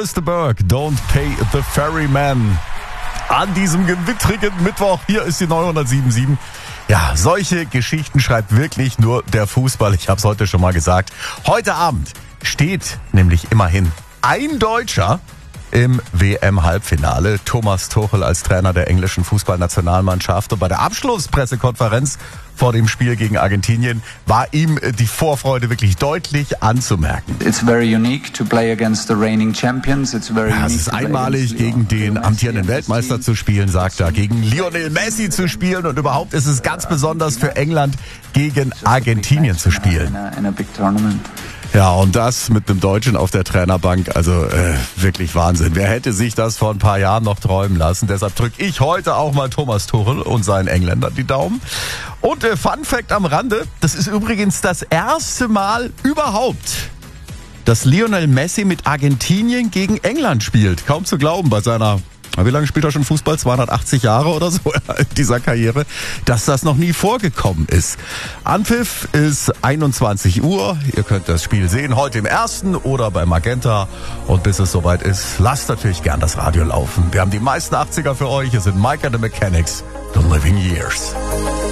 Chris de Burgh, Don't Pay the Ferryman. An diesem gewittrigen Mittwoch, hier ist die 907.7. Ja, solche Geschichten schreibt wirklich nur der Fußball. Ich habe es heute schon mal gesagt. Heute Abend steht nämlich immerhin ein Deutscher im WM-Halbfinale. Thomas Tuchel als Trainer der englischen Fußballnationalmannschaft. Und bei der Abschlusspressekonferenz vor dem Spiel gegen Argentinien war ihm die Vorfreude wirklich deutlich anzumerken. It's very unique to play against the reigning champions. It's very unique. Es ist einmalig, gegen den amtierenden Weltmeister zu spielen, sagt er, gegen Lionel Messi zu spielen und überhaupt ist es ganz besonders für England, gegen Argentinien zu spielen. Ja, und das mit einem Deutschen auf der Trainerbank, also wirklich Wahnsinn. Wer hätte sich das vor ein paar Jahren noch träumen lassen? Deshalb drücke ich heute auch mal Thomas Tuchel und seinen Engländern die Daumen. Und Fun Fact am Rande, das ist übrigens das erste Mal überhaupt, dass Lionel Messi mit Argentinien gegen England spielt. Kaum zu glauben bei seiner... Wie lange spielt er schon Fußball? 280 Jahre oder so in dieser Karriere, dass das noch nie vorgekommen ist. Anpfiff ist 21 Uhr. Ihr könnt das Spiel sehen, heute im Ersten oder bei Magenta. Und bis es soweit ist, lasst natürlich gern das Radio laufen. Wir haben die meisten 80er für euch. Es sind Mike and the Mechanics, The Living Years.